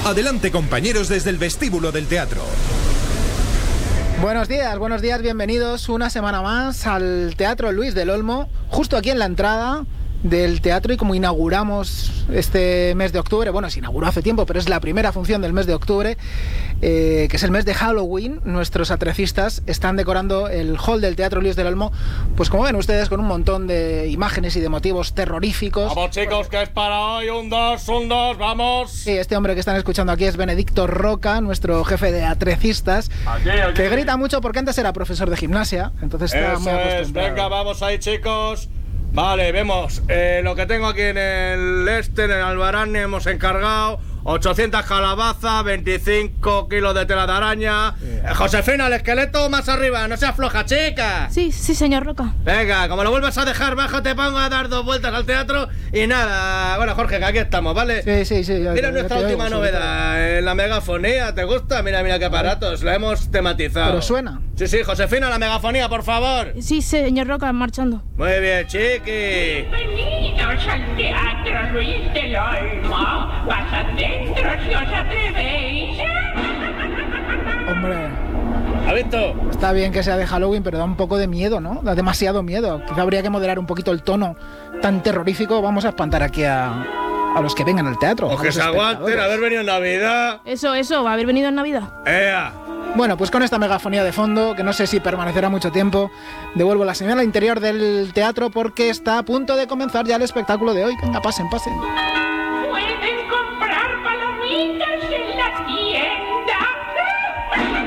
Adelante, compañeros, desde el vestíbulo del teatro. Buenos días, bienvenidos una semana más al Teatro Luis del Olmo, justo aquí en la entrada del teatro. Y como inauguramos este mes de octubre, bueno, se inauguró hace tiempo, pero es la primera función del mes de octubre, que es el mes de Halloween, nuestros atrecistas están decorando el hall del Teatro Luis del Olmo, pues como ven ustedes, con un montón de imágenes y de motivos terroríficos. Vamos, chicos, que es para hoy, un dos, vamos. Sí, este hombre que están escuchando aquí es Benedicto Roca, nuestro jefe de atrecistas, que grita mucho porque antes era profesor de gimnasia, entonces está muy acostumbrado. Venga, vamos ahí, chicos. Vale, vemos lo que tengo aquí en el en el Albarán. Hemos encargado 800 calabazas, 25 kilos de tela de araña. Josefina, el esqueleto más arriba, no seas floja, chica. Sí, señor Roca. Venga, como lo vuelvas a dejar bajo, te pongo a dar 2 vueltas al teatro y nada. Bueno, Jorge, que aquí estamos, ¿vale? Sí. Mira nuestra última novedad, la megafonía, ¿te gusta? Mira qué aparatos, la hemos tematizado. ¿Pero suena? Sí, Josefina, la megafonía, por favor. Sí, señor Roca, marchando. Muy bien, chiqui. Bienvenidos al Teatro Luis del Olmo. Pasad dentro si os atrevéis. Hombre, ¿Has visto? está bien que sea de Halloween, pero da un poco de miedo, ¿no? Da demasiado miedo. Quizá habría que moderar un poquito el tono tan terrorífico. Vamos a espantar aquí a los que vengan al teatro. O que se aguanten, haber venido en Navidad. Eso, va a haber venido en Navidad. ¡Ea! Bueno, pues con esta megafonía de fondo, que no sé si permanecerá mucho tiempo, devuelvo la señal al interior del teatro porque está a punto de comenzar ya el espectáculo de hoy. Venga, pasen. Pueden comprar palomitas en la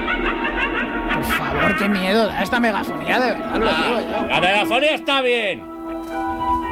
tienda. Por favor, qué miedo da esta megafonía, de verdad, lo digo yo. La megafonía está bien.